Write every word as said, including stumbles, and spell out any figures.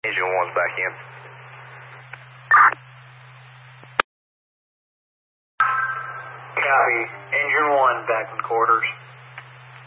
Engine one's back in. Copy. Engine one back in quarters.